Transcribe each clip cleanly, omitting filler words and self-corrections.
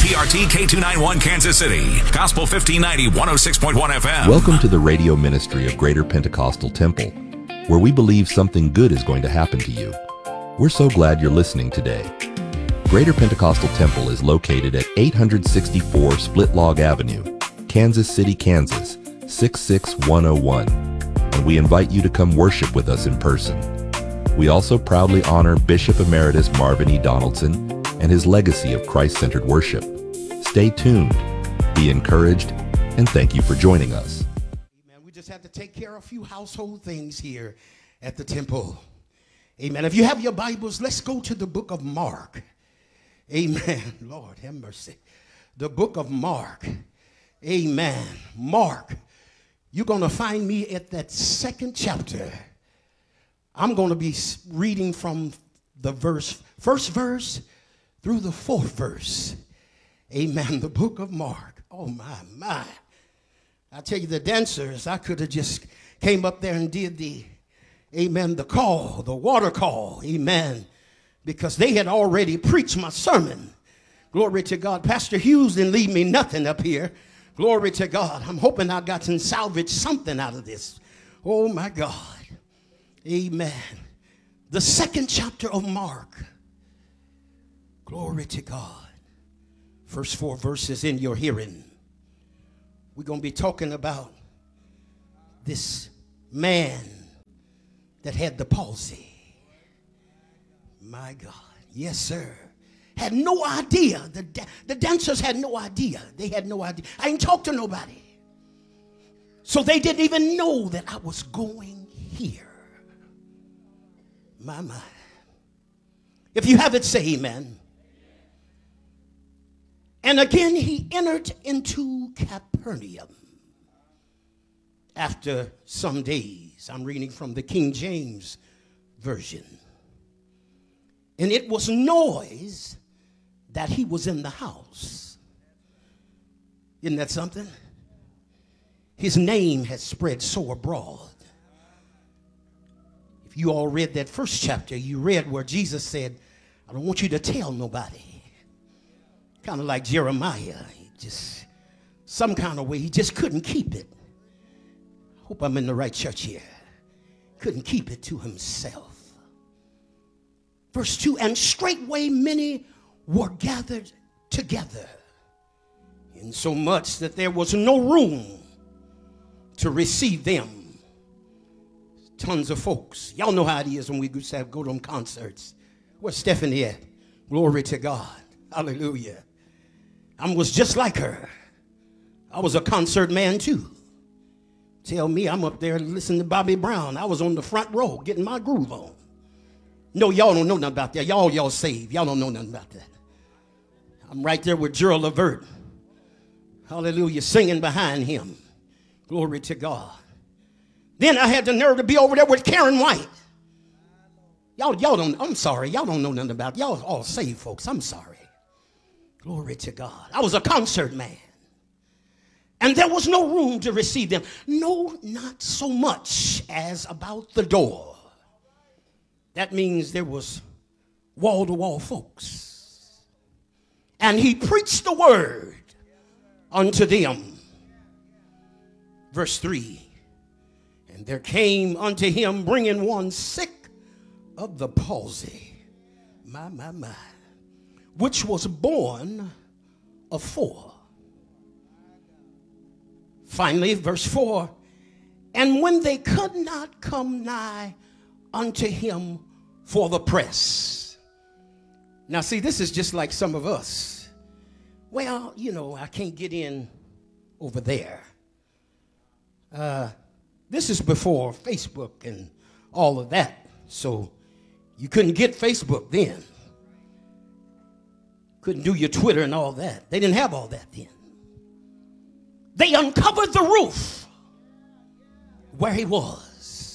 KPRT K291 Kansas City. Gospel 1590 106.1 FM. Welcome to the radio ministry of Greater Pentecostal Temple, where we believe something good is going to happen to you. We're so glad you're listening today. Greater Pentecostal Temple is located at 864 Split Log Avenue, Kansas City, Kansas, 66101. And we invite you to come worship with us in person. We also proudly honor Bishop Emeritus Marvin E. Donaldson and his legacy of Christ-centered worship. Stay tuned, be encouraged, and thank you for joining us. Amen. We just have to take care of a few household things here at the temple. Amen. If you have your Bibles, let's go to the book of Mark. Amen. Lord, have mercy. The book of Mark. Amen. Mark. You're going to find me at that second chapter. I'm going to be reading from the first verse through the fourth verse. Amen. The book of Mark. Oh, my. I tell you, the dancers, I could have just came up there and did the call, the water call. Amen. Because they had already preached my sermon. Glory to God. Pastor Hughes didn't leave me nothing up here. Glory to God. I'm hoping I got to salvage something out of this. Oh, my God. Amen. The second chapter of Mark. Glory to God. First 4 verses in your hearing. We're going to be talking about this man that had the palsy. My God. Yes, sir. Had no idea. The dancers had no idea. They had no idea. I didn't talk to nobody. So they didn't even know that I was going here. My. If you have it, say amen. And again he entered into Capernaum. After some days, I'm reading from the King James Version. And it was noise that he was in the house. Isn't that something? His name has spread so abroad. If you all read that first chapter, you read where Jesus said, I don't want you to tell nobody. Kind of like Jeremiah. He just, some kind of way, he just couldn't keep it. Hope I'm in the right church here. Couldn't keep it to himself. Verse 2, and straightway many were gathered together, insomuch that there was no room to receive them. Tons of folks. Y'all know how it is when we go to them concerts. Where's Stephanie at? Glory to God. Hallelujah. I was just like her. I was a concert man too. Tell me I'm up there listening to Bobby Brown. I was on the front row getting my groove on. No, y'all don't know nothing about that. Y'all saved. Y'all don't know nothing about that. I'm right there with Gerald Levert. Hallelujah. Singing behind him. Glory to God. Then I had the nerve to be over there with Karen White. Y'all don't, I'm sorry. Y'all don't know nothing about it. Y'all all saved folks. I'm sorry. Glory to God. I was a concert man. And there was no room to receive them. No, not so much as about the door. That means there was wall-to-wall folks. And he preached the word unto them. Verse 3. And there came unto him bringing one sick of the palsy. My. Which was born of 4. Finally, verse 4. And when they could not come nigh unto him for the press. Now, see, this is just like some of us. Well, I can't get in over there. This is before Facebook and all of that. So you couldn't get Facebook then. Couldn't do your Twitter and all that. They didn't have all that then. They uncovered the roof where he was.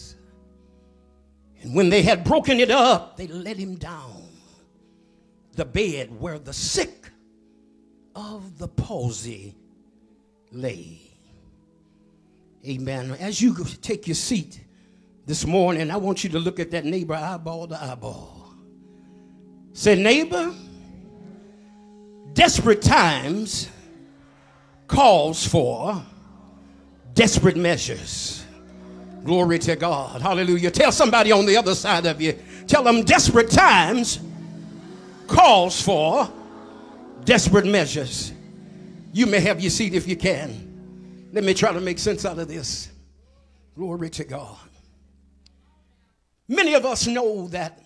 And when they had broken it up, they let him down the bed where the sick of the palsy lay. Amen. As you take your seat this morning, I want you to look at that neighbor eyeball to eyeball. Say, neighbor, Desperate times calls for desperate measures. Glory to God. Hallelujah. Tell somebody on the other side of you. Tell them desperate times calls for desperate measures. You may have your seat if you can. Let me try to make sense out of this. Glory to God. Many of us know that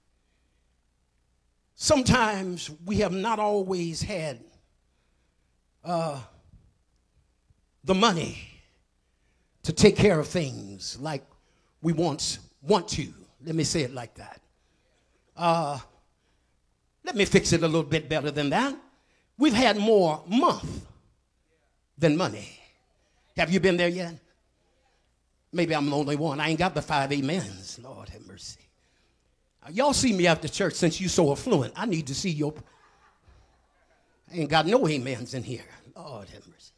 sometimes we have not always had the money to take care of things like we want to. Let me say it like that. Let me fix it a little bit better than that. We've had more month than money. Have you been there yet? Maybe I'm the only one. I ain't got the 5 amens. Lord have mercy. Y'all see me after church since you so affluent. I need to see your... I ain't got no amens in here. Lord have mercy.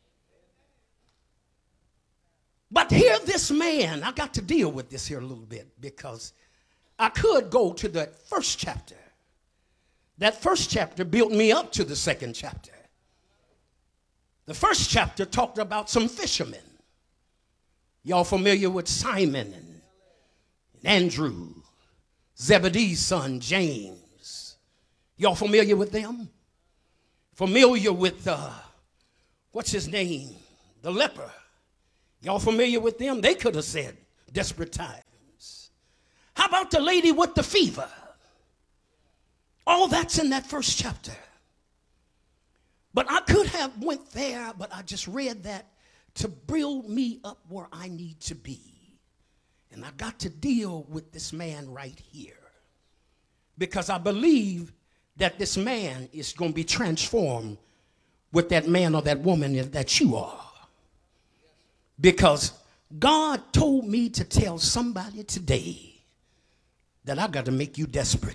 But here this man, I got to deal with this here a little bit because I could go to that first chapter. That first chapter built me up to the second chapter. The first chapter talked about some fishermen. Y'all familiar with Simon and Andrew, Zebedee's son, James? Y'all familiar with them? Familiar with, what's his name? The leper. Y'all familiar with them? They could have said desperate times. How about the lady with the fever? All that's in that first chapter. But I could have went there, but I just read that to build me up where I need to be. And I got to deal with this man right here. Because I believe that this man is going to be transformed with that man or that woman that you are. Because God told me to tell somebody today that I got to make you desperate.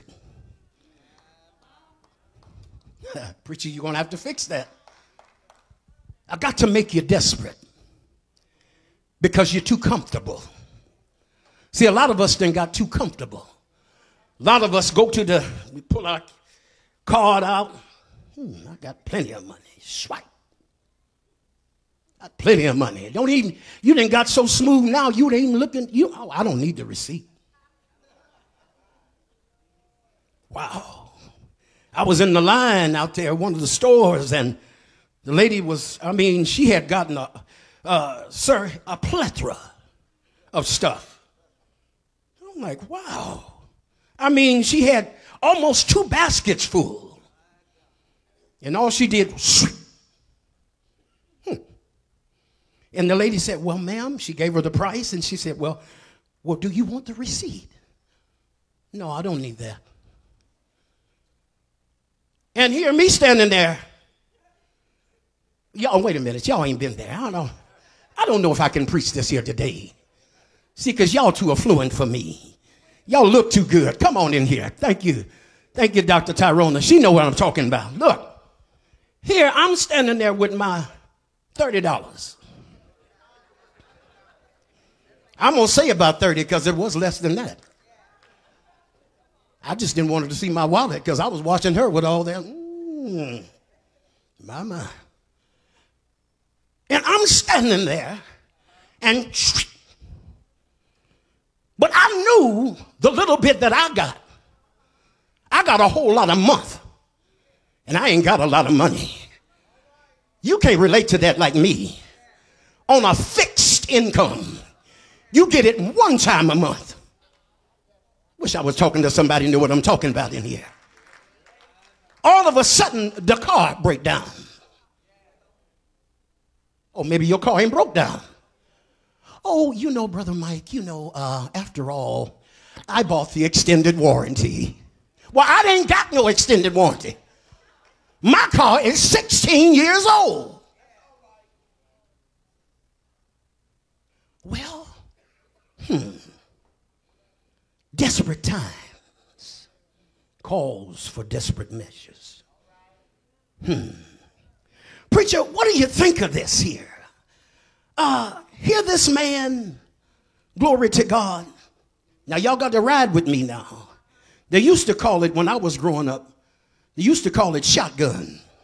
Preacher, you're going to have to fix that. I got to make you desperate because you're too comfortable. See, a lot of us then got too comfortable. A lot of us go to we pull our card out. I got plenty of money. Swipe. Got plenty of money. You done got so smooth now, you ain't even looking. I don't need the receipt. Wow. I was in the line out there at one of the stores, and the lady she had gotten a plethora of stuff. I'm like, wow. She had almost 2 baskets full. And all she did was And the lady said, well, ma'am, she gave her the price, and she said, well, do you want the receipt? No, I don't need that. And here me standing there. Y'all, wait a minute. Y'all ain't been there. I don't know if I can preach this here today. See, because y'all too affluent for me. Y'all look too good. Come on in here. Thank you. Thank you, Dr. Tyrona. She know what I'm talking about. Look, here I'm standing there with my $30. I'm going to say about 30 because it was less than that. I just didn't want her to see my wallet because I was watching her with all that. My. And I'm standing there but I knew the little bit that I got a whole lot of month and I ain't got a lot of money. You can't relate to that like me. On a fixed income, you get it one time a month. Wish I was talking to somebody who knew what I'm talking about in here. All of a sudden, the car break down. Or maybe your car ain't broke down. Oh, Brother Mike, after all, I bought the extended warranty. Well, I ain't got no extended warranty. My car is 16 years old. Well, desperate times calls for desperate measures. Preacher, what do you think of this here? Hear this man, glory to God. Now, y'all got to ride with me now. They used to call it, when I was growing up, they used to call it shotgun.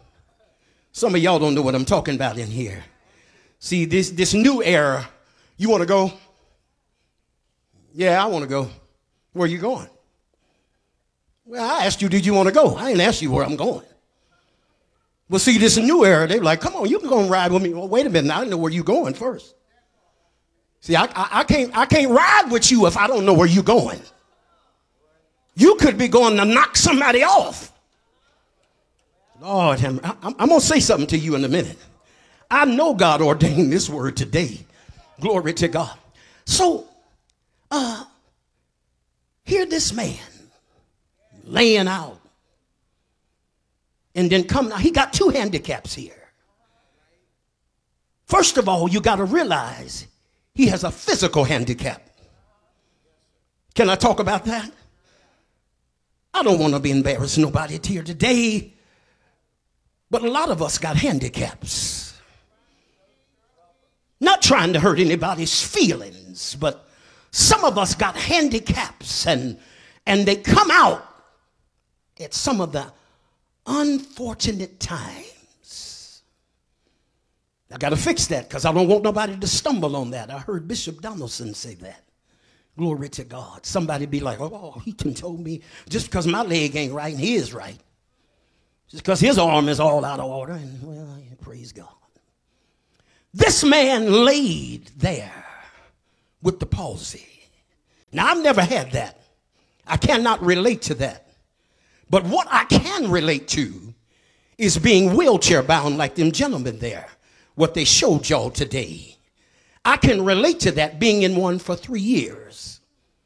Some of y'all don't know what I'm talking about in here. See, this new era, you want to go? Yeah, I want to go. Where are you going? Well, I asked you, did you want to go? I didn't ask you where I'm going. Well, see, this new era, they're like, come on, you can go and ride with me. Well, wait a minute, I didn't know where you're going first. See, I can't ride with you if I don't know where you're going. You could be going to knock somebody off. Lord, I'm going to say something to you in a minute. I know God ordained this word today. Glory to God. So, here this man laying out. And then coming out, he got two handicaps here. First of all, you got to realize he has a physical handicap. Can I talk about that? I don't want to be embarrassing nobody here today, but a lot of us got handicaps. Not trying to hurt anybody's feelings, but some of us got handicaps and they come out at some of the unfortunate times. I got to fix that because I don't want nobody to stumble on that. I heard Bishop Donaldson say that. Glory to God. Somebody be like, oh, he can told me just because my leg ain't right and he is right. Just because his arm is all out of order. And well, praise God. This man laid there with the palsy. Now, I've never had that. I cannot relate to that. But what I can relate to is being wheelchair bound like them gentlemen there, what they showed y'all today. I can relate to that, being in one for 3 years.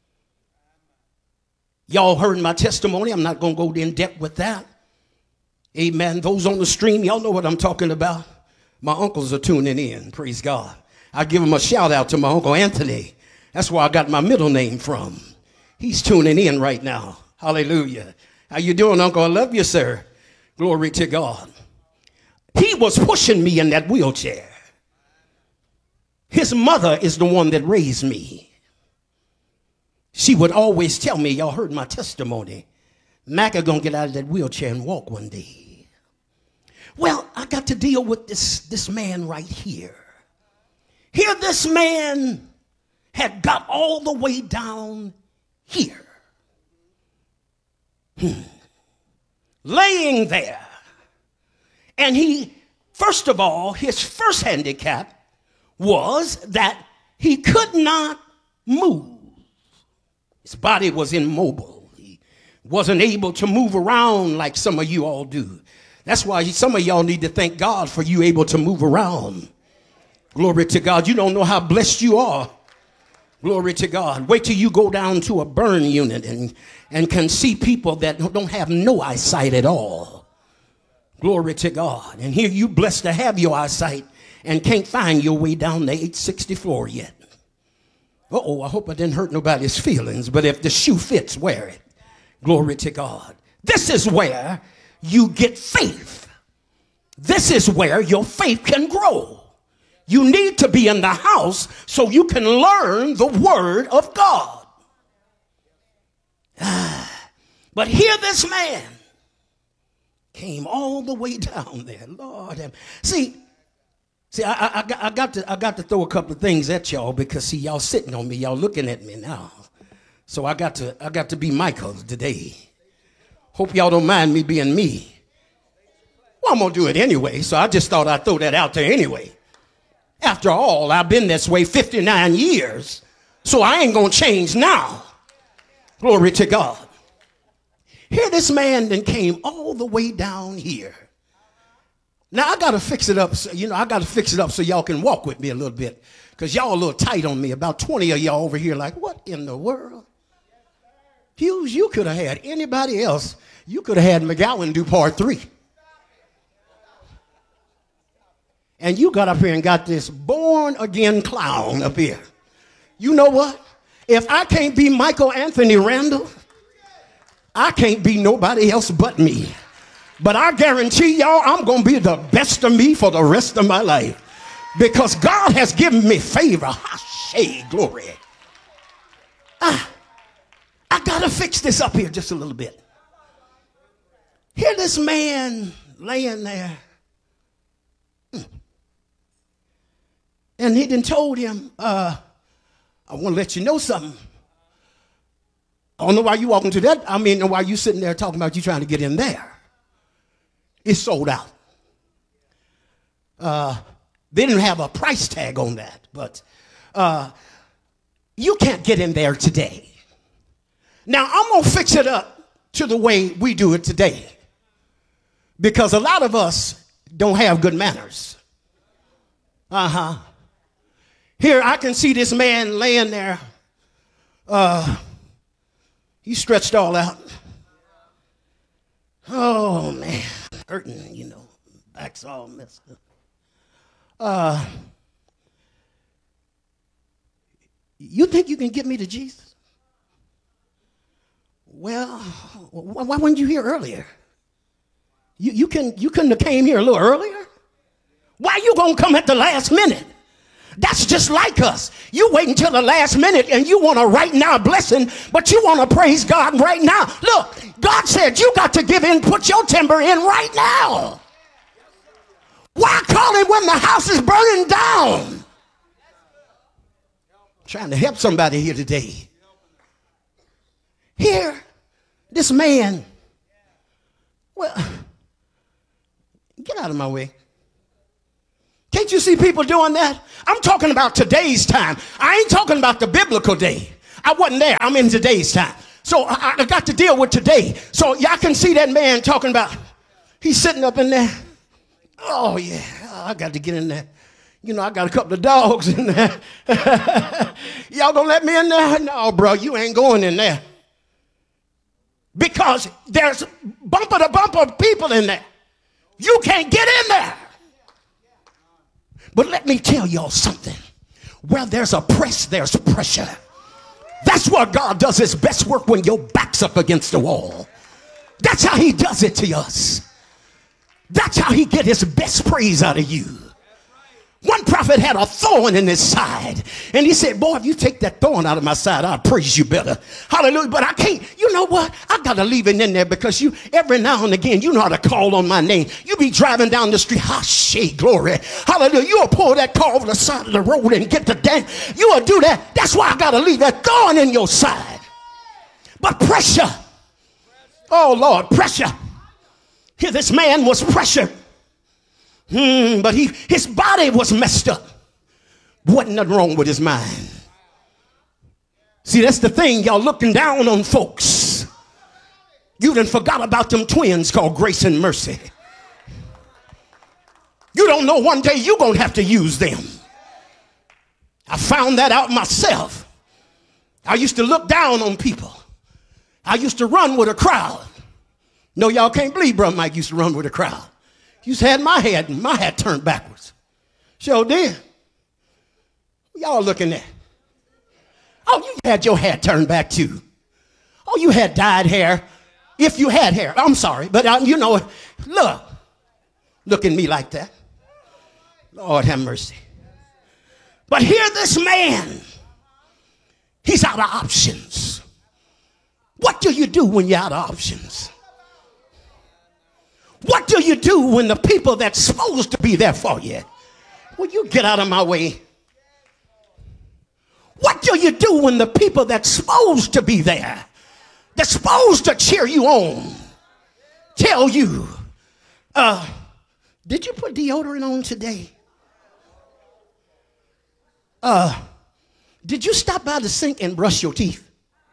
Y'all heard my testimony. I'm not going to go in depth with that. Amen. Those on the stream, y'all know what I'm talking about. My uncles are tuning in. Praise God. I give him a shout out to my Uncle Anthony. That's where I got my middle name from. He's tuning in right now. Hallelujah. How you doing, Uncle? I love you, sir. Glory to God. He was pushing me in that wheelchair. His mother is the one that raised me. She would always tell me, y'all heard my testimony, Mac are going to get out of that wheelchair and walk one day. Well, I got to deal with this man right here. Here this man had got all the way down here. Laying there. And he, first of all, his first handicap was that he could not move. His body was immobile. He wasn't able to move around like some of you all do. That's why some of y'all need to thank God for you able to move around. Glory to God. You don't know how blessed you are. Glory to God. Wait till you go down to a burn unit and can see people that don't have no eyesight at all. Glory to God. And here you blessed to have your eyesight and can't find your way down the 860 floor yet. Uh-oh, I hope I didn't hurt nobody's feelings, but if the shoe fits, wear it. Glory to God. This is where you get faith. This is where your faith can grow. You need to be in the house so you can learn the word of God. But here this man came all the way down there. Lord, see, I got to throw a couple of things at y'all because see, y'all sitting on me, y'all looking at me now. So I got to be Michael today. Hope y'all don't mind me being me. Well, I'm gonna do it anyway, so I just thought I'd throw that out there anyway. After all, I've been this way 59 years, so I ain't gonna change now. Glory to God. Here this man then came all the way down here. Now I gotta fix it up, so, I gotta fix it up so y'all can walk with me a little bit, because y'all a little tight on me. About 20 of y'all over here like, what in the world? Hughes, you could have had anybody else. You could have had McGowan do part 3. And you got up here and got this born-again clown up here. You know what? If I can't be Michael Anthony Randall, I can't be nobody else but me. But I guarantee y'all I'm going to be the best of me for the rest of my life. Because God has given me favor. Hey, glory. I got to fix this up here just a little bit. Here this man laying there. And he then told him, I want to let you know something. I don't know why you walking to that. I mean, why you sitting there talking about you trying to get in there. It's sold out. They didn't have a price tag on that, but you can't get in there today. Now, I'm going to fix it up to the way we do it today, because a lot of us don't have good manners. Here, I can see this man laying there. He's stretched all out. Oh, man. Hurting, you know. Back's all messed up. You think you can get me to Jesus? Well, why weren't you here earlier? You couldn't have came here a little earlier? Why you gonna come at the last minute? That's just like us. You wait until the last minute and you want a right now blessing, but you want to praise God right now. Look, God said you got to give in, put your timber in right now. Why call it when the house is burning down? Trying to help somebody here today. Here, this man, well, get out of my way. Can't you see people doing that? I'm talking about today's time. I ain't talking about the biblical day. I wasn't there. I'm in today's time. So I got to deal with today. So y'all can see that man talking about, he's sitting up in there. Oh, yeah, I got to get in there. You know, I got a couple of dogs in there. Y'all gonna let me in there? No, bro, you ain't going in there. Because there's bumper to bumper people in there. You can't get in there. But let me tell y'all something. Where there's a press, there's pressure. That's where God does his best work, when your back's up against the wall. That's how he does it to us. That's how he get his best praise out of you. One prophet had a thorn in his side, and he said, boy, if you take that thorn out of my side, I'll praise you better. Hallelujah. But I can't. You know what? I got to leave it in there, because you, every now and again, you know how to call on my name. You be driving down the street. Glory. Hallelujah. You'll pull that car over the side of the road and get the dance. You'll do that. That's why I got to leave that thorn in your side. But pressure. Oh, Lord, pressure. Here, this man was pressured. But his body was messed up. Wasn't nothing wrong with his mind. See, that's the thing. Y'all looking down on folks. You done forgot about them twins called grace and mercy. You don't know one day you're going to have to use them. I found that out myself. I used to look down on people. I used to run with a crowd. No, y'all can't believe Brother Mike used to run with a crowd. He used to have my head turned backwards. Sure did. Y'all looking at? Oh, you had your hair turned back too. Oh, you had dyed hair. If you had hair. I'm sorry, but you know, look at me like that. Lord have mercy. But here this man, he's out of options. What do you do when you're out of options? What do you do when the people that's supposed to be there for you? Will you get out of my way? What do you do when the people that's supposed to be there, that's supposed to cheer you on, tell you, did you put deodorant on today? Did you stop by the sink and brush your teeth?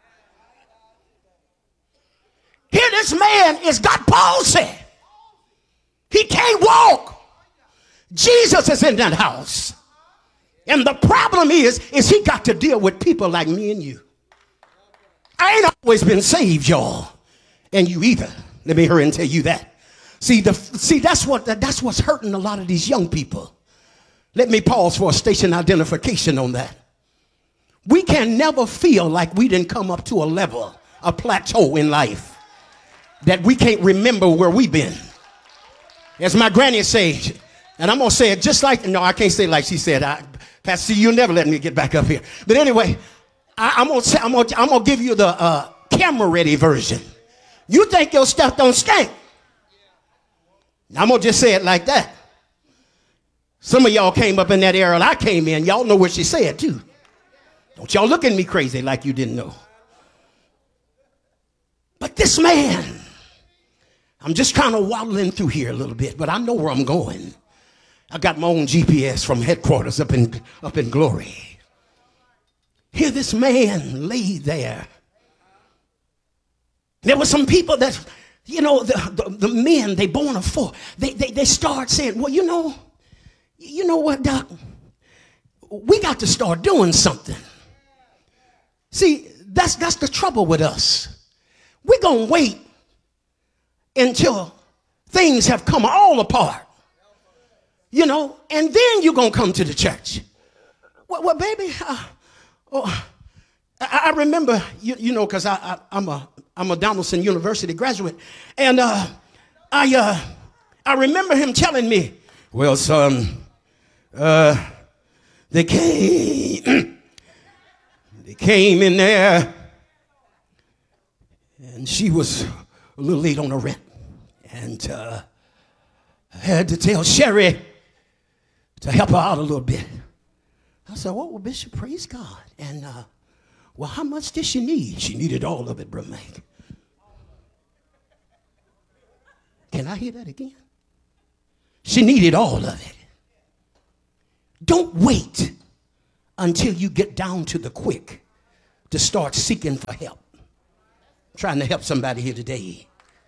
Here this man is got palsy. He can't walk. Jesus is in that house. And the problem is he got to deal with people like me and you. I ain't always been saved, y'all. And you either. Let me hurry and tell you that. See, that's what's hurting a lot of these young people. Let me pause for a station identification on that. We can never feel like we didn't come up to a level, a plateau in life, that we can't remember where we've been. As my granny said, and I'm going to say it just like, no, I can't say it like she said. Pastor C, you'll never let me get back up here. But anyway, I'm going to give you the camera ready version. You think your stuff don't stink. I'm going to just say it like that. Some of y'all came up in that era I came in. Y'all know what she said too. Don't y'all look at me crazy like you didn't know. But this man, I'm just kind of waddling through here a little bit, but I know where I'm going. I got my own GPS from headquarters up in Glory. Here this man lay there. There were some people that, you know, the men, they born of four. They start saying, well, you know what, Doc? We got to start doing something. See, that's the trouble with us. We're going to wait until things have come all apart, you know, and then you're going to come to the church. Well baby, I remember, you know, because I'm a Donaldson University graduate, and I remember him telling me, well, son, they came in there, and she was a little late on her rent, and I had to tell Sherry to help her out a little bit. I said, well, Bishop, praise God. And, well, how much did she need? She needed all of it, Brother Mike. Can I hear that again? She needed all of it. Don't wait until you get down to the quick to start seeking for help. I'm trying to help somebody here today.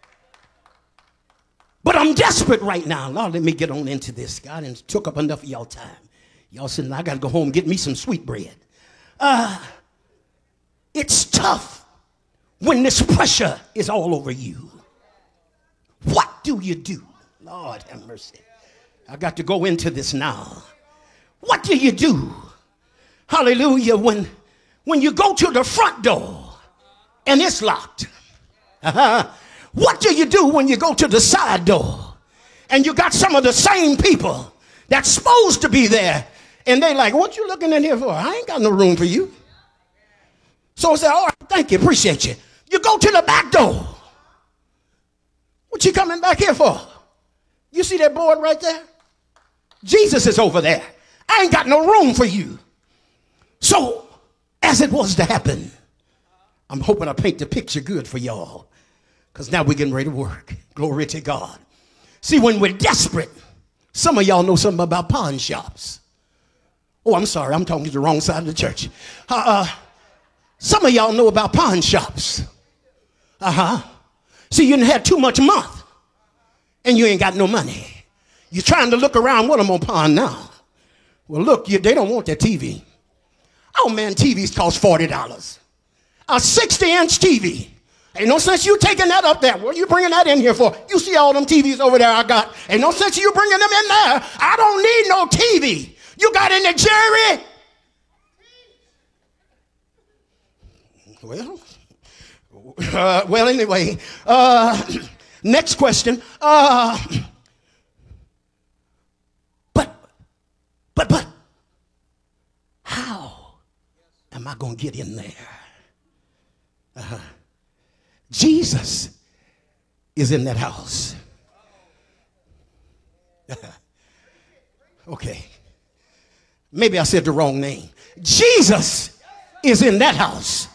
But I'm desperate right now. Lord, let me get on into this. God and took up enough of y'all time. Y'all saying, I got to go home and get me some sweet bread. It's tough when this pressure is all over you. What do you do? Lord have mercy. I got to go into this now. What do you do? Hallelujah. When you go to the front door and it's locked. What do you do when you go to the side door and you got some of the same people that's supposed to be there, and they like, what you looking in here for? I ain't got no room for you. So I say, all right, thank you, appreciate you. You go to the back door. What you coming back here for? You see that board right there? Jesus is over there. I ain't got no room for you. So as it was to happen, I'm hoping I paint the picture good for y'all, because now we're getting ready to work. Glory to God. See, when we're desperate, some of y'all know something about pawn shops. Oh, I'm sorry, I'm talking to the wrong side of the church. Some of y'all know about pawn shops. See, you done had too much month and you ain't got no money. You're trying to look around, what I'm gonna pawn now? Well, look, they don't want that TV. Oh man, TVs cost $40. A 60-inch TV. Ain't no sense you taking that up there. What are you bringing that in here for? You see all them TVs over there I got. Ain't no sense you bringing them in there. I don't need no TV. You got in the Jerry? Well, anyway, next question. But, how am I going to get in there? Jesus is in that house. Okay. Maybe I said the wrong name. Jesus is in that house.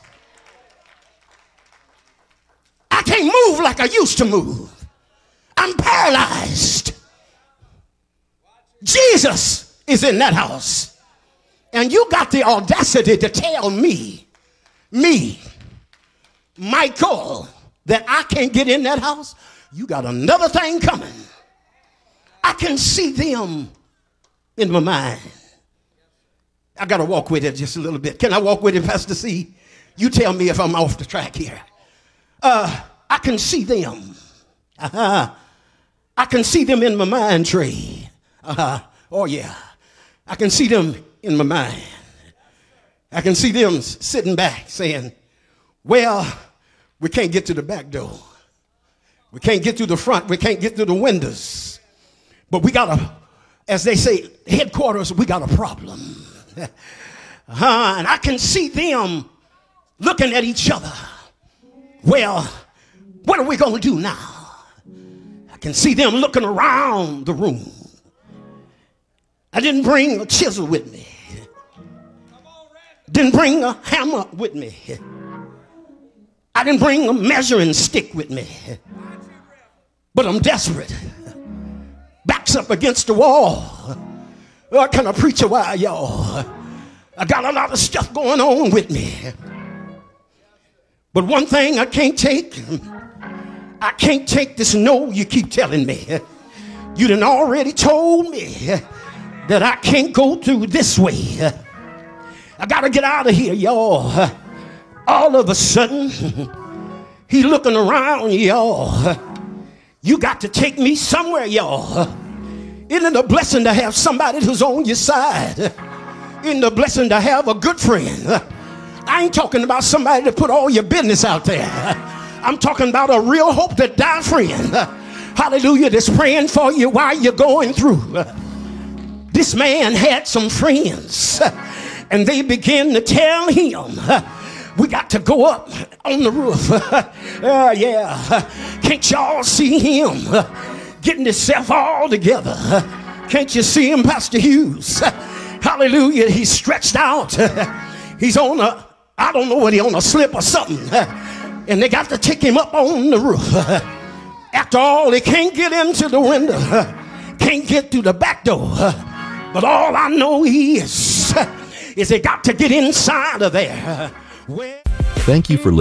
I can't move like I used to move. I'm paralyzed. Jesus is in that house. And you got the audacity to tell me, Michael, that I can't get in that house? You got another thing coming. I can see them in my mind. I got to walk with it just a little bit. Can I walk with it, Pastor C? You tell me if I'm off the track here. I can see them. I can see them in my mind, Trey. Oh, yeah. I can see them in my mind. I can see them sitting back saying, well, we can't get to the back door. We can't get through the front. We can't get through the windows. But we got as they say, headquarters, we got a problem. And I can see them looking at each other. Well, what are we going to do now? I can see them looking around the room. I didn't bring a chisel with me. Didn't bring a hammer with me. I didn't bring a measuring stick with me. But I'm desperate. Backs up against the wall. Oh, can I preach a while, y'all? I got a lot of stuff going on with me. But one thing I can't take this no you keep telling me. You done already told me that I can't go through this way. I gotta get out of here, y'all. All of a sudden, he looking around, y'all. You got to take me somewhere, y'all. Isn't it a blessing to have somebody who's on your side? Isn't it a blessing to have a good friend? I ain't talking about somebody to put all your business out there. I'm talking about a real hope to die friend. Hallelujah, that's praying for you while you're going through. This man had some friends, and they began to tell him, we got to go up on the roof. Yeah, can't y'all see him getting himself all together? Can't you see him, Pastor Hughes? Hallelujah, he's stretched out. He's on a, I don't know what, he on a slip or something. And they got to take him up on the roof. After all, he can't get into the window. Can't get through the back door. But all I know is they got to get inside of there. Thank you for listening.